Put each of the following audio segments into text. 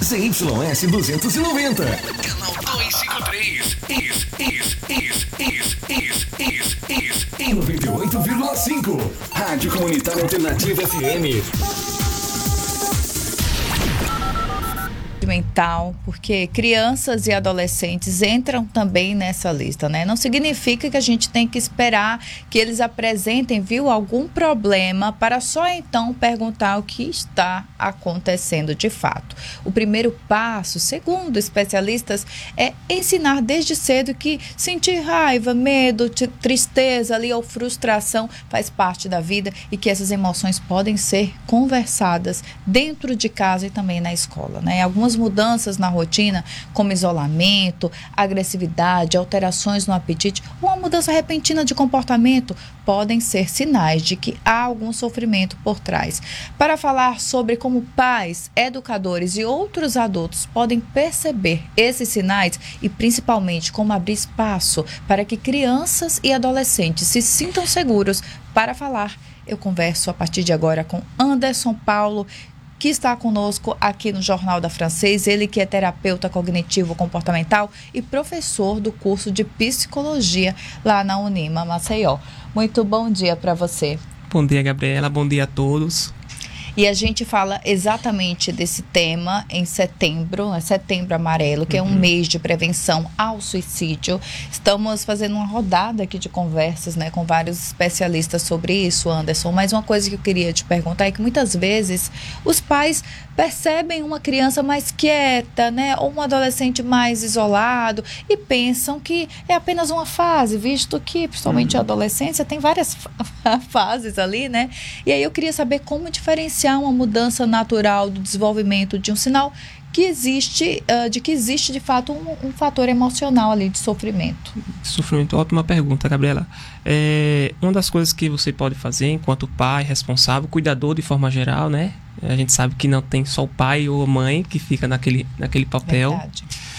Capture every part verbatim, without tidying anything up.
Z Y S duzentos e noventa. Canal duzentos e cinquenta e três. Is, is, is, is, is, is, is, is. noventa e oito vírgula cinco. Rádio Comunitária Alternativa F M. Mental, porque crianças e adolescentes entram também nessa lista, né? Não significa que a gente tem que esperar que eles apresentem, viu, algum problema para só então perguntar o que está acontecendo de fato. O primeiro passo, segundo especialistas, é ensinar desde cedo que sentir raiva, medo, tristeza ali ou frustração faz parte da vida e que essas emoções podem ser conversadas dentro de casa e também na escola, né? Algumas mudanças na rotina, como isolamento, agressividade, alterações no apetite ou uma mudança repentina de comportamento, podem ser sinais de que há algum sofrimento por trás. Para falar sobre como pais, educadores e outros adultos podem perceber esses sinais e principalmente como abrir espaço para que crianças e adolescentes se sintam seguros para falar, eu converso a partir de agora com Anderson Paulo, que está conosco aqui no Jornal da Francês, ele que é terapeuta cognitivo-comportamental e professor do curso de psicologia lá na Unima Maceió. Muito bom dia para você. Bom dia, Gabriela, bom dia a todos. E a gente fala exatamente desse tema em setembro, é Setembro Amarelo, que uhum. é um mês de prevenção ao suicídio. Estamos fazendo uma rodada aqui de conversas, né, com vários especialistas sobre isso, Anderson. Mas uma coisa que eu queria te perguntar é que muitas vezes os pais percebem uma criança mais quieta, né, ou um adolescente mais isolado e pensam que é apenas uma fase, visto que, principalmente uhum. a adolescência, tem várias fases ali, né? E aí eu queria saber como diferenciar uma mudança natural do desenvolvimento de um sinal que existe, uh, de que existe de fato um, um fator emocional ali de sofrimento. Sofrimento, ótima pergunta, Gabriela. É, uma das coisas que você pode fazer enquanto pai, responsável, cuidador de forma geral, né? A gente sabe que não tem só o pai ou a mãe que fica naquele, naquele papel. Verdade.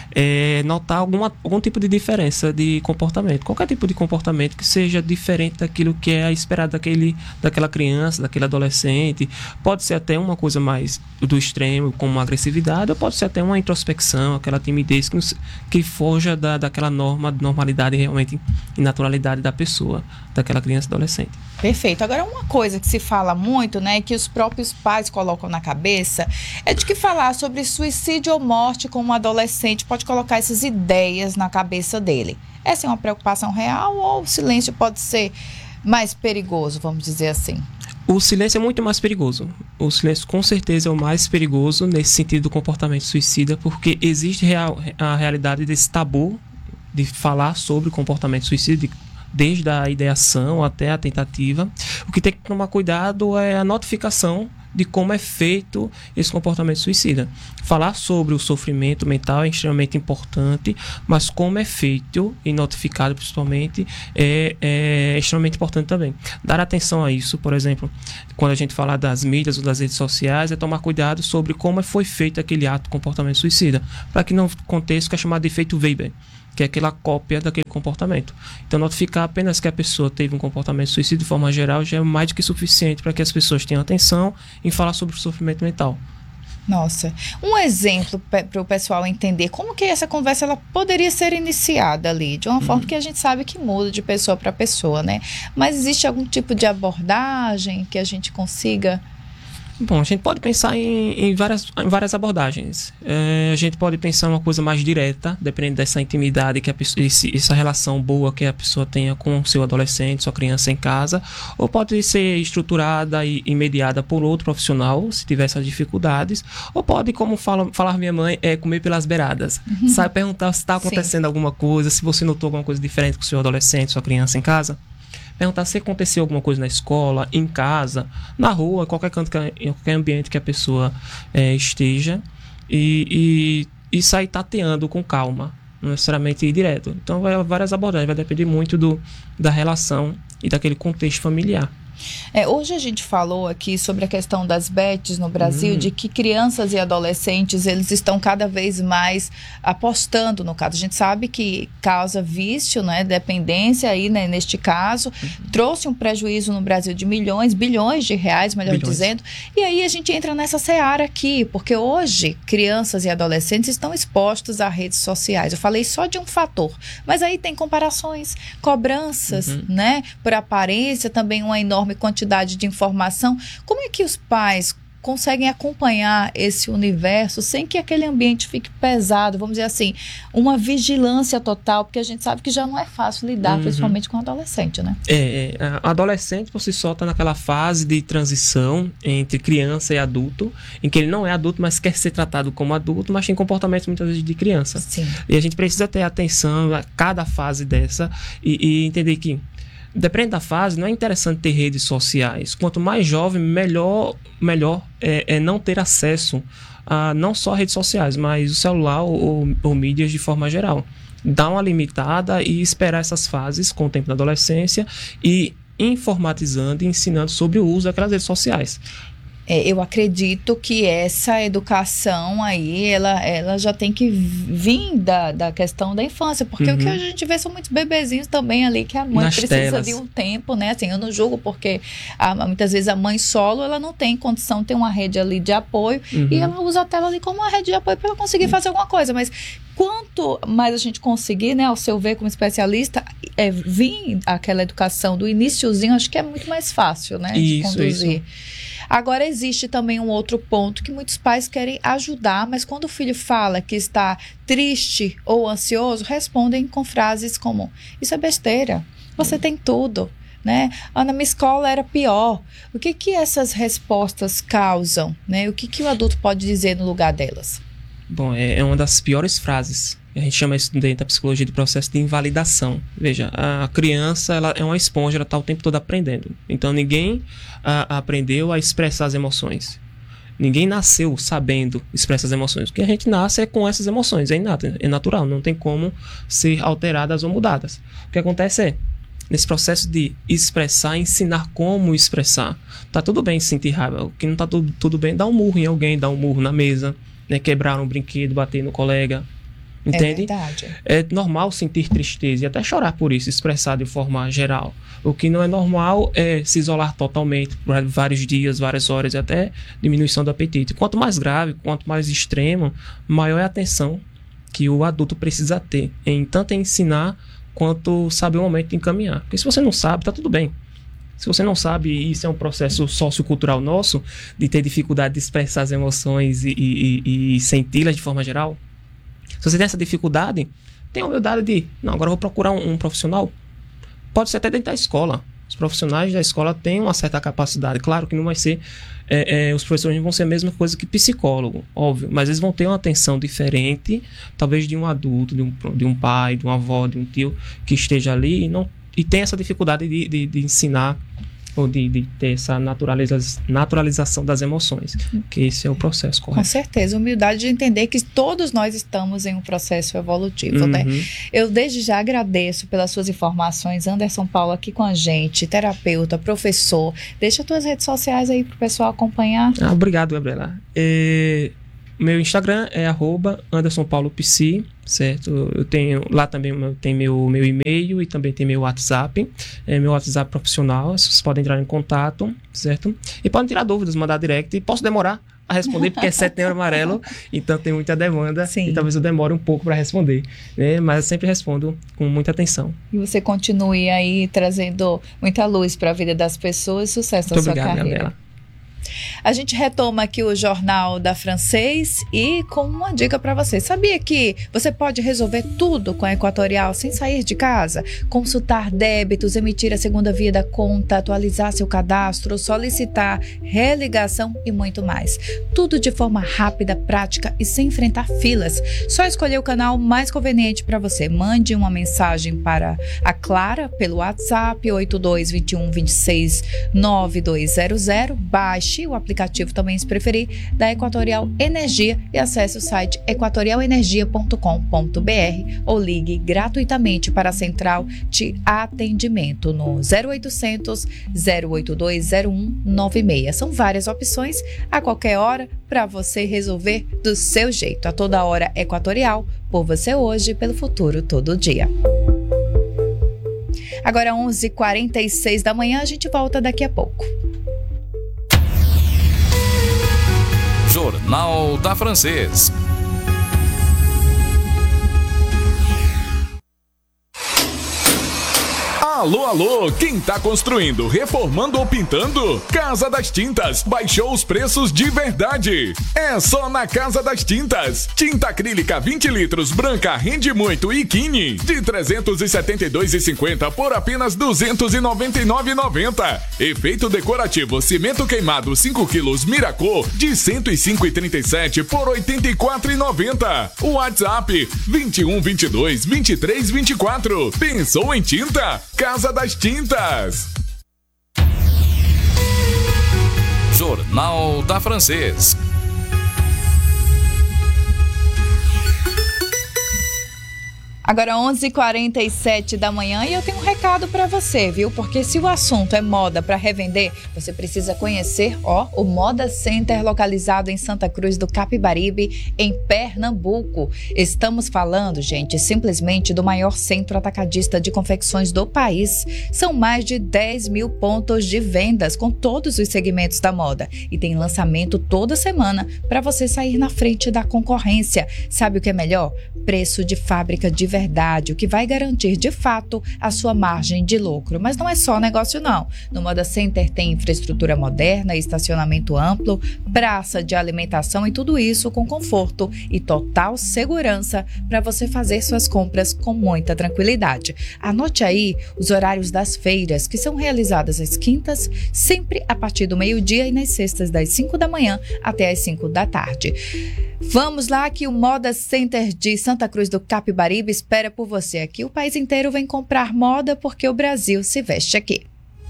É notar alguma, algum tipo de diferença de comportamento. Qualquer tipo de comportamento que seja diferente daquilo que é esperado daquele, daquela criança, daquele adolescente. Pode ser até uma coisa mais do extremo, como uma agressividade, ou pode ser até uma introspecção, aquela timidez que, que foja da, daquela norma, normalidade realmente e naturalidade da pessoa, daquela criança e adolescente. Perfeito. Agora, uma coisa que se fala muito, né, que os próprios pais colocam na cabeça, é de que falar sobre suicídio ou morte com um adolescente pode colocar essas ideias na cabeça dele. Essa é uma preocupação real ou o silêncio pode ser mais perigoso, vamos dizer assim? O silêncio é muito mais perigoso. O silêncio com certeza é o mais perigoso nesse sentido do comportamento suicida, porque existe real, a realidade desse tabu de falar sobre o comportamento suicida, desde a ideação até a tentativa. O que tem que tomar cuidado é a notificação de como é feito esse comportamento suicida. Falar sobre o sofrimento mental é extremamente importante, mas como é feito e notificado principalmente é, é extremamente importante também. Dar atenção a isso, por exemplo, quando a gente fala das mídias ou das redes sociais, é tomar cuidado sobre como foi feito aquele ato de comportamento suicida, para que não aconteça o que é chamado de efeito Weber, que é aquela cópia daquele comportamento. Então, notificar apenas que a pessoa teve um comportamento suicida de forma geral já é mais do que suficiente para que as pessoas tenham atenção em falar sobre o sofrimento mental. Nossa, um exemplo para o pessoal entender como que essa conversa ela poderia ser iniciada ali, de uma uhum. forma que a gente sabe que muda de pessoa para pessoa, né? Mas existe algum tipo de abordagem que a gente consiga... Bom, a gente pode pensar em, em, várias, em várias abordagens. É, a gente pode pensar uma coisa mais direta, dependendo dessa intimidade, que a pessoa, esse, essa relação boa que a pessoa tenha com o seu adolescente, sua criança em casa, ou pode ser estruturada e, e mediada por outro profissional, se tiver essas dificuldades, ou pode, como fala, falar minha mãe, é comer pelas beiradas. Uhum. Sabe, perguntar se está acontecendo Sim. alguma coisa, se você notou alguma coisa diferente com o seu adolescente, sua criança em casa. Perguntar se aconteceu alguma coisa na escola, em casa, na rua, qualquer canto, em qualquer ambiente que a pessoa é, esteja e, e, e sair tateando com calma, não necessariamente ir direto. Então, vai várias abordagens, vai depender muito do, da relação e daquele contexto familiar. É, hoje a gente falou aqui sobre a questão das bets no Brasil, hum. de que crianças e adolescentes, eles estão cada vez mais apostando no caso. A gente sabe que causa vício, né, dependência aí, né, neste caso, uhum. trouxe um prejuízo no Brasil de milhões, bilhões de reais, melhor bilhões. dizendo. E aí a gente entra nessa seara aqui, porque hoje crianças e adolescentes estão expostos a redes sociais. Eu falei só de um fator, mas aí tem comparações, cobranças, uhum. né, por aparência, também uma enorme quantidade de informação. Como é que os pais conseguem acompanhar esse universo sem que aquele ambiente fique pesado, vamos dizer assim, uma vigilância total, porque a gente sabe que já não é fácil lidar, uhum. principalmente com adolescente, né? É, é, a adolescente por si só está naquela fase de transição entre criança e adulto, em que ele não é adulto, mas quer ser tratado como adulto, mas tem comportamentos muitas vezes de criança. Sim. E a gente precisa ter atenção a cada fase dessa e, e entender que dependendo da fase, não é interessante ter redes sociais. Quanto mais jovem, melhor, melhor é, é não ter acesso a não só redes sociais, mas o celular ou, ou mídias de forma geral. Dar uma limitada e esperar essas fases com o tempo da adolescência e informatizando e ensinando sobre o uso daquelas redes sociais. É, eu acredito que essa educação aí, ela, ela já tem que vir da, da questão da infância, porque uhum. o que a gente vê são muitos bebezinhos também ali, que a mãe Nas precisa telas. de um tempo, né? Assim, eu não julgo, porque a, muitas vezes a mãe solo, ela não tem condição de ter uma rede ali de apoio, uhum. e ela usa a tela ali como uma rede de apoio para ela conseguir uhum. fazer alguma coisa, mas quanto mais a gente conseguir, né, ao seu ver como especialista, é, vir aquela educação do iniciozinho, acho que é muito mais fácil, né, de isso, conduzir. Isso. Agora, existe também um outro ponto que muitos pais querem ajudar, mas quando o filho fala que está triste ou ansioso, respondem com frases como: isso é besteira, você tem tudo, né? Ah, na minha escola era pior. O que que essas respostas causam, né? O que que o adulto pode dizer no lugar delas? Bom, é uma das piores frases. A gente chama isso dentro da psicologia de processo de invalidação. Veja, a criança ela é uma esponja, ela está o tempo todo aprendendo. Então, ninguém a, aprendeu a expressar as emoções. Ninguém nasceu sabendo expressar as emoções. O que a gente nasce é com essas emoções, é inato, é natural, não tem como ser alteradas ou mudadas. O que acontece é, nesse processo de expressar, ensinar como expressar. Tá tudo bem sentir raiva. O que não tá tudo, tudo bem, dá um murro em alguém, dá um murro na mesa, né, quebrar um brinquedo, bater no colega. Entende? É verdade. É normal sentir tristeza e até chorar por isso, expressar de forma geral. O que não é normal é se isolar totalmente por vários dias, várias horas e até diminuição do apetite. Quanto mais grave, quanto mais extremo, maior é a atenção que o adulto precisa ter em tanto ensinar quanto saber o momento de encaminhar. Porque se você não sabe, tá tudo bem. Se você não sabe, e isso é um processo sociocultural nosso, de ter dificuldade de expressar as emoções e, e, e, e senti-las de forma geral. Se você tem essa dificuldade, tem a humildade de, não, agora eu vou procurar um, um profissional. Pode ser até dentro da escola. Os profissionais da escola têm uma certa capacidade. Claro que não vai ser, é, é, os professores não vão ser a mesma coisa que psicólogo, óbvio. Mas eles vão ter uma atenção diferente, talvez de um adulto, de um, de um pai, de uma avó, de um tio que esteja ali e, não, e tem essa dificuldade de, de, de ensinar ou de, de ter essa naturaliza, naturalização das emoções, que esse é o processo correto. Com certeza, humildade de entender que todos nós estamos em um processo evolutivo, uhum. né? Eu desde já agradeço pelas suas informações, Anderson Paulo aqui com a gente, terapeuta, professor. Deixa as tuas redes sociais aí para o pessoal acompanhar. Ah, obrigado, Gabriela. É... Meu Instagram é arroba Anderson Paulo Psi, certo? Eu tenho, lá também tem meu, meu e-mail e também tem meu WhatsApp, é meu WhatsApp profissional, vocês podem entrar em contato, certo? E podem tirar dúvidas, mandar direct, e posso demorar a responder, porque é Setembro Amarelo, então tem muita demanda. Sim. E talvez eu demore um pouco para responder, né? Mas eu sempre respondo com muita atenção. E você continue aí trazendo muita luz para a vida das pessoas e sucesso na sua carreira. Muito obrigado, Gabriela. A gente retoma aqui o Jornal da Francês e com uma dica para você. Sabia que você pode resolver tudo com a Equatorial sem sair de casa? Consultar débitos, emitir a segunda via da conta, atualizar seu cadastro, solicitar religação e muito mais. Tudo de forma rápida, prática e sem enfrentar filas. Só escolher o canal mais conveniente para você. Mande uma mensagem para a Clara pelo WhatsApp oito dois dois um, dois seis nove dois zero zero. Baixe o aplicativo aplicativo também, se preferir, da Equatorial Energia, e acesse o site equatorial energia ponto com ponto b r ou ligue gratuitamente para a central de atendimento no zero oitocentos, zero oito dois zero um nove seis. São várias opções a qualquer hora para você resolver do seu jeito. A toda hora Equatorial, por você hoje, pelo futuro todo dia. Agora onze e quarenta e seis da manhã, a gente volta daqui a pouco. Jornal da Francês. Alô, alô, quem tá construindo, reformando ou pintando? Casa das Tintas baixou os preços de verdade. É só na Casa das Tintas. Tinta acrílica vinte litros, branca, rende muito e Kine, de trezentos e setenta e dois reais e cinquenta centavos por apenas duzentos e noventa e nove reais e noventa centavos. Efeito decorativo cimento queimado cinco quilos Miracô, de cento e cinco reais e trinta e sete centavos por oitenta e quatro reais e noventa centavos. WhatsApp vinte e um, vinte e dois, vinte e três, vinte e quatro. Pensou em tinta? Casa das Tintas. Jornal da Francês. Agora onze e quarenta e sete da manhã e eu tenho um recado para você, viu? Porque se o assunto é moda para revender, você precisa conhecer, ó, o Moda Center, localizado em Santa Cruz do Capibaribe, em Pernambuco. Estamos falando, gente, simplesmente do maior centro atacadista de confecções do país. São mais de dez mil pontos de vendas com todos os segmentos da moda. E tem lançamento toda semana para você sair na frente da concorrência. Sabe o que é melhor? Preço de fábrica de verdade, o que vai garantir de fato a sua margem de lucro. Mas não é só negócio não. No Moda Center tem infraestrutura moderna, estacionamento amplo, praça de alimentação e tudo isso com conforto e total segurança para você fazer suas compras com muita tranquilidade. Anote aí os horários das feiras, que são realizadas às quintas, sempre a partir do meio-dia, e nas sextas das cinco da manhã até às cinco da tarde. Vamos lá, que o Moda Center de Santa Cruz do Capibaribe espera por você. Aqui o país inteiro vem comprar moda porque o Brasil se veste aqui.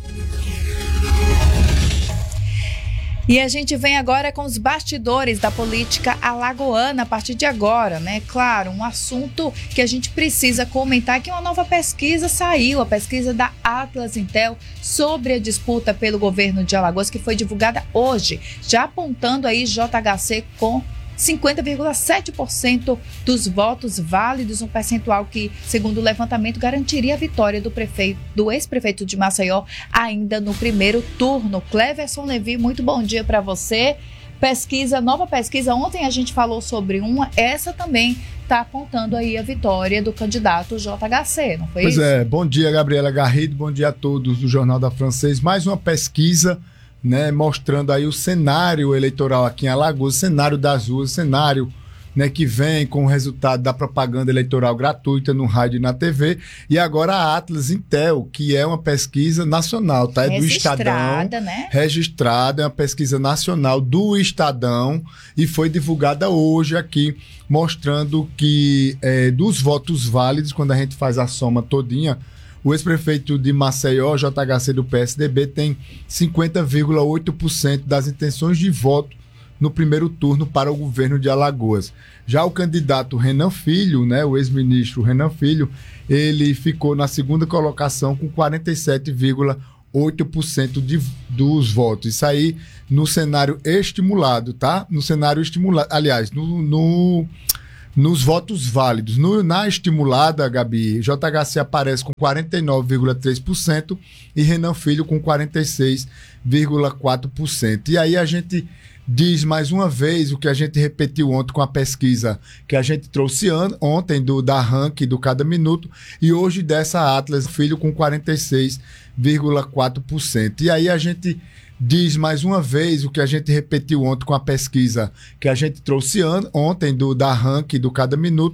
E a gente vem agora com os bastidores da política alagoana a partir de agora, né? Claro, um assunto que a gente precisa comentar, que uma nova pesquisa saiu, a pesquisa da Atlas Intel sobre a disputa pelo governo de Alagoas, que foi divulgada hoje, já apontando aí J H C com cinquenta vírgula sete por cento dos votos válidos, um percentual que, segundo o levantamento, garantiria a vitória do prefeito, do ex-prefeito de Maceió ainda no primeiro turno. Cleverson Levi, muito bom dia para você. Pesquisa, nova pesquisa, ontem a gente falou sobre uma, essa também está apontando aí a vitória do candidato J H C, não foi pois isso? Pois é, bom dia, Gabriela Garrido, bom dia a todos do Jornal da Francês. Mais uma pesquisa, né, mostrando aí o cenário eleitoral aqui em Alagoas, cenário das ruas, cenário, né, que vem com o resultado da propaganda eleitoral gratuita no rádio e na T V, e agora a Atlas Intel, que é uma pesquisa nacional, tá? É do Estadão, né? Registrada, é uma pesquisa nacional do Estadão, e foi divulgada hoje aqui, mostrando que é, dos votos válidos, quando a gente faz a soma todinha, o ex-prefeito de Maceió, J H C do P S D B, tem cinquenta vírgula oito por cento das intenções de voto no primeiro turno para o governo de Alagoas. Já o candidato Renan Filho, né, o ex-ministro Renan Filho, ele ficou na segunda colocação com quarenta e sete vírgula oito por cento de, dos votos. Isso aí no cenário estimulado, tá? No cenário estimulado, aliás, no... no Nos votos válidos. No, na estimulada, Gabi, J H C aparece com quarenta e nove vírgula três por cento e Renan Filho com quarenta e seis vírgula quatro por cento. E aí a gente diz mais uma vez o que a gente repetiu ontem com a pesquisa que a gente trouxe an- ontem do, da Rank do Cada Minuto, e hoje dessa Atlas Filho com quarenta e seis vírgula quatro por cento. E aí a gente diz mais uma vez o que a gente repetiu ontem com a pesquisa que a gente trouxe an- ontem do, da Rank do Cada Minuto,